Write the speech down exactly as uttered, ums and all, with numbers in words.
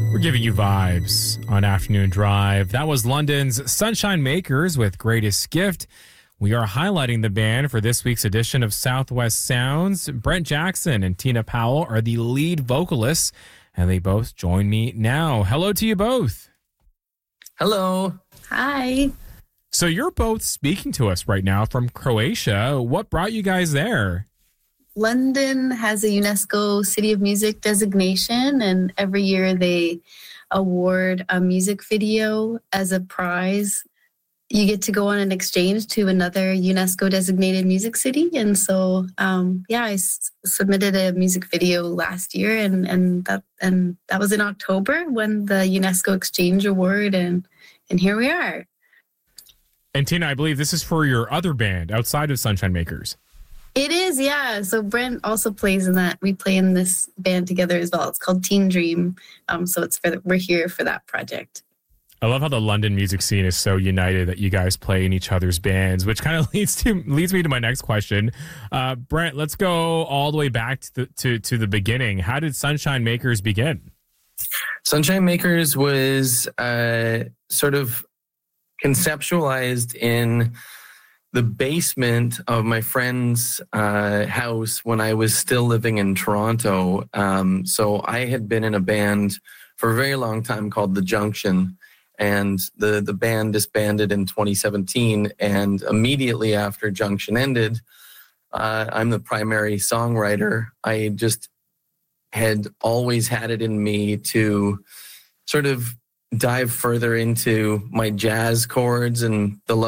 We're giving you vibes on Afternoon Drive. That was London's Sunshine Makers with Greatest Gift. We are highlighting the band for this week's edition of Southwest Sounds. Brent Jackson and Tina Powell are the lead vocalists, and they both join me now. Hello to you both. Hello. Hi. So you're both speaking to us right now from Croatia. What brought you guys there? London has a UNESCO City of Music designation, and every year they award a music video as a prize. You get to go on an exchange to another UNESCO designated music city. And so, um, yeah, I s- submitted a music video last year, and, and that and that was in October, won the UNESCO Exchange Award, and and here we are. And Tina, I believe this is for your other band outside of Sunshine Makers. It is, yeah. So Brent also plays in that. We play in this band together as well. It's called Teen Dream. Um, so it's for the, we're here for that project. I love how the London music scene is so united that you guys play in each other's bands, which kind of leads to leads me to my next question. Uh, Brent, let's go all the way back to the, to, to the beginning. How did Sunshine Makers begin? Sunshine Makers was uh, sort of conceptualized in the basement of my friend's uh, house when I was still living in Toronto. Um, so I had been in a band for a very long time called The Junction, and the, the band disbanded in twenty seventeen. And immediately after Junction ended, uh, I'm the primary songwriter. I just had always had it in me to sort of dive further into my jazz chords and the love